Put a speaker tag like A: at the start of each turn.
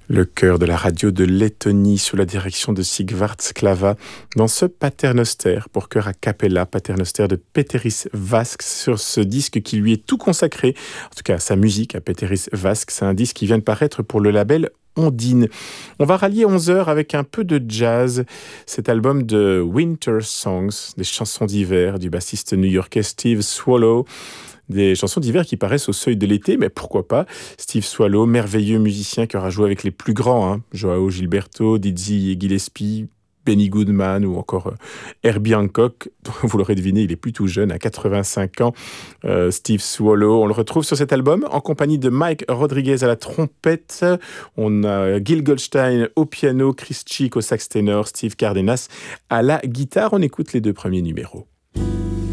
A: Le chœur de la radio de Lettonie sous la direction de Sigvard Sklava dans ce Paternoster pour chœur a cappella, Paternoster de Péteris Vasks sur ce disque qui lui est tout consacré, en tout cas sa musique à Péteris Vasks. C'est un disque qui vient de paraître pour le label Ondine. On va rallier 11 heures avec un peu de jazz. Cet album de Winter Songs, des chansons d'hiver du bassiste new-yorkais Steve Swallow. Des chansons d'hiver qui paraissent au seuil de l'été, mais pourquoi pas. Steve Swallow, merveilleux musicien qui aura joué avec les plus grands, Joao Gilberto, Dizzy Gillespie, Benny Goodman ou encore Herbie Hancock. Vous l'aurez deviné, il est plus tout jeune, à 85 ans. Steve Swallow, on le retrouve sur cet album en compagnie de Mike Rodriguez à la trompette. On a Gil Goldstein au piano, Chris Cheek au sax ténor, Steve Cardenas à la guitare. On écoute les deux premiers numéros.